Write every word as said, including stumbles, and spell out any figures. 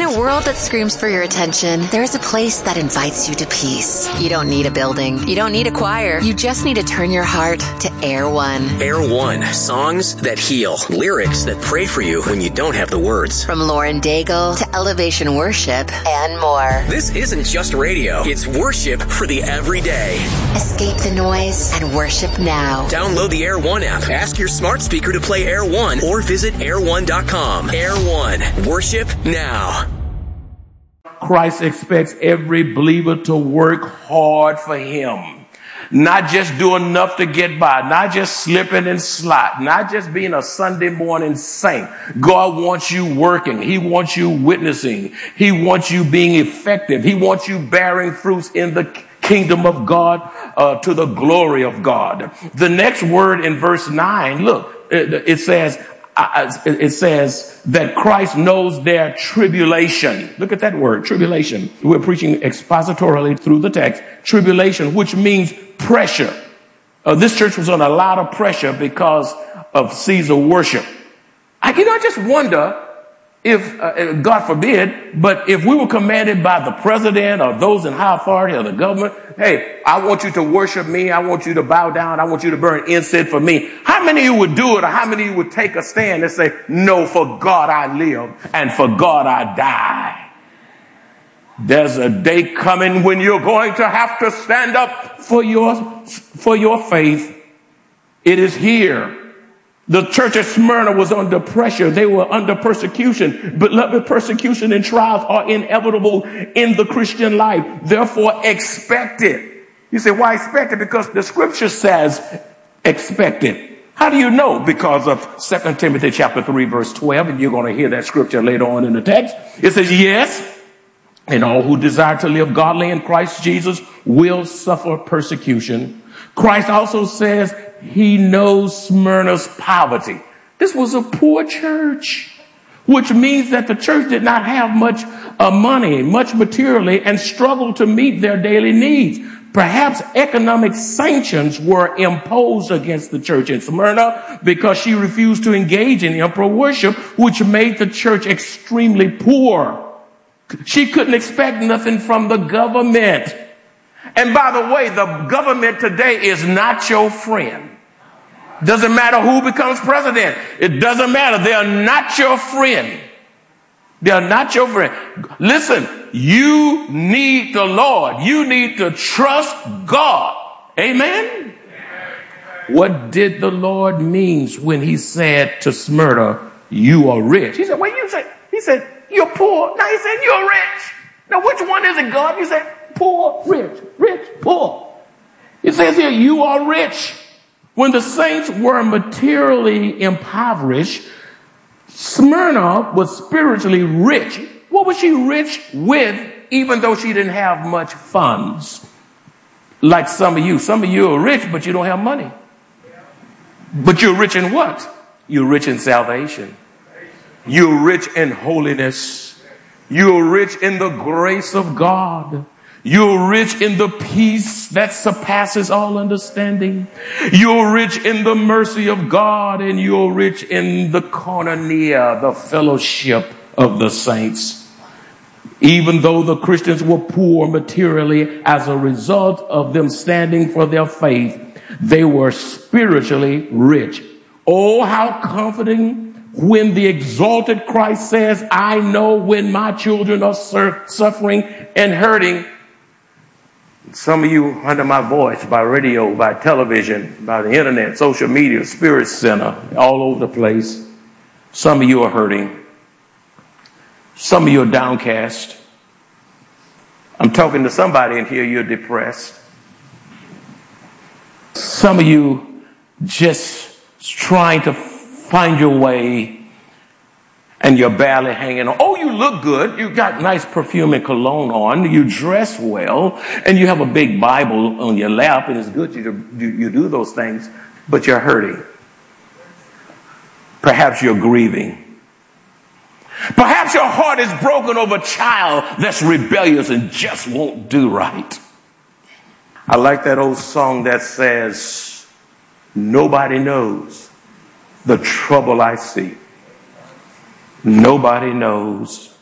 a world that screams for your attention, there is a place that invites you to peace. You don't need a building. You don't need a choir. You just need to turn your heart to Air One. Air One. Songs that heal. Lyrics that pray for you when you don't have the words. From Lauren Daigle to Elevation Worship and more. This isn't just radio. It's worship for the everyday. Escape the noise and worship now. Download the Air One app. Ask your smart speaker to play Air One or visit air one dot com. Air One. Worship now. Christ expects every believer to work hard for him. Not just do enough to get by, not just slipping and sliding, not just being a Sunday morning saint. God wants you working. He wants you witnessing. He wants you being effective. He wants you bearing fruits in the kingdom of God, uh, to the glory of God. The next word in verse nine, look, it, it says, uh, it says that Christ knows their tribulation. Look at that word, tribulation. We're preaching expositorily through the text, tribulation, which means pressure. Uh, this church was under a lot of pressure because of Caesar worship. I, you know, I just wonder if, uh, God forbid, but if we were commanded by the president or those in high authority or the government, hey, I want you to worship me. I want you to bow down. I want you to burn incense for me. How many of you would do it, or how many of you would take a stand and say, no, for God I live and for God I die? There's a day coming when you're going to have to stand up for your, for your faith. It is here. The church at Smyrna was under pressure. They were under persecution. Beloved, persecution and trials are inevitable in the Christian life. Therefore, expect it. You say, why expect it? Because the scripture says expect it. How do you know? Because of Second Timothy chapter three, verse twelve, and you're going to hear that scripture later on in the text. It says, yes, and all who desire to live godly in Christ Jesus will suffer persecution. Christ also says he knows Smyrna's poverty. This was a poor church, which means that the church did not have much uh, money, much materially, and struggled to meet their daily needs. Perhaps economic sanctions were imposed against the church in Smyrna because she refused to engage in emperor worship, which made the church extremely poor. She couldn't expect nothing from the government. And by the way, the government today is not your friend. Doesn't matter who becomes president. It doesn't matter. They are not your friend. They are not your friend. Listen, you need the Lord. You need to trust God. Amen? What did the Lord mean when he said to Smyrna, you are rich? He said, wait, you said, he said, you're poor. Now he said, you're rich. Now which one is it, God? You said, poor, rich, rich, poor. It says here, you are rich. When the saints were materially impoverished, Smyrna was spiritually rich. What was she rich with, even though she didn't have much funds? Like some of you. Some of you are rich, but you don't have money. But you're rich in what? You're rich in salvation. You're rich in holiness. You're rich in the grace of God. You're rich in the peace that surpasses all understanding. You're rich in the mercy of God, and you're rich in the koinonia, the fellowship of the saints. Even though the Christians were poor materially as a result of them standing for their faith, they were spiritually rich. Oh, how comforting when the exalted Christ says, I know when my children are sur- suffering and hurting. Some of you under my voice, by radio, by television, by the internet, social media, Spirit Center, all over the place. Some of you are hurting. Some of you are downcast. I'm talking to somebody in here, you're depressed. Some of you just trying to find your way, and you're barely hanging on. Oh, you look good. You got nice perfume and cologne on. You dress well, and you have a big Bible on your lap, and it's good you, you, you do those things, but you're hurting. Perhaps you're grieving. Perhaps your heart is broken over a child that's rebellious and just won't do right. I like that old song that says, nobody knows the trouble I see. Nobody knows